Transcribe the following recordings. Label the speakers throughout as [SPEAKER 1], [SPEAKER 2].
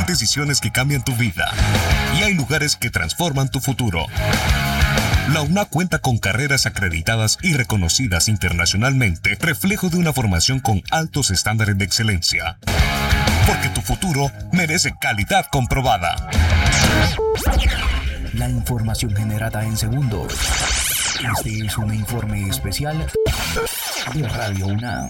[SPEAKER 1] decisiones que cambian tu vida y hay lugares que transforman tu futuro. La UNA cuenta con carreras acreditadas y reconocidas internacionalmente, reflejo de una formación con altos estándares de excelencia. Porque tu futuro merece calidad comprobada.
[SPEAKER 2] La información generada en segundos. Este es un informe especial de Radio UNAM.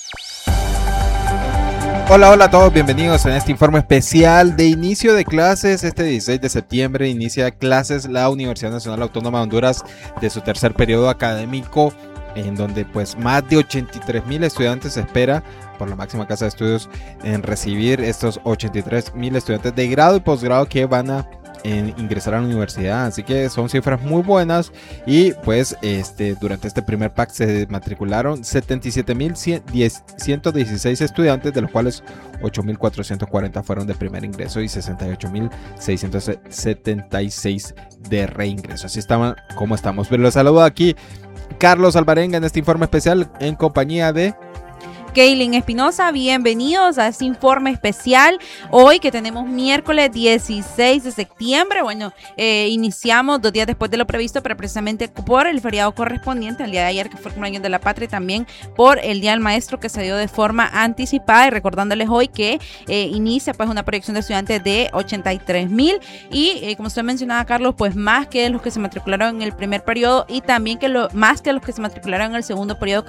[SPEAKER 3] Hola a todos, bienvenidos en este informe especial de inicio de clases. Este 16 de septiembre inicia clases la Universidad Nacional Autónoma de Honduras de su tercer periodo académico, en donde pues más de 83,000 estudiantes se espera por la máxima casa de estudios en recibir estos 83,000 estudiantes de grado y posgrado que van a ingresar a la universidad, así que son cifras muy buenas. Y pues durante este primer PAC se matricularon 77,116 estudiantes, de los cuales 8,440 fueron de primer ingreso y 68,676 de reingreso. Así estaban como estamos. Pero los saludo aquí Carlos Alvarenga en este informe especial en compañía de
[SPEAKER 4] Kaylin Espinosa. Bienvenidos a este informe especial hoy que tenemos miércoles 16 de septiembre. Bueno, iniciamos 2 días después de lo previsto, pero precisamente por el feriado correspondiente al día de ayer, que fue el cumpleaños de la patria, y también por el Día del Maestro, que se dio de forma anticipada, y recordándoles hoy que inicia pues una proyección de estudiantes de 83,000 y como usted mencionaba, Carlos, pues más que los que se matricularon en el primer periodo y también más que los que se matricularon en el segundo periodo,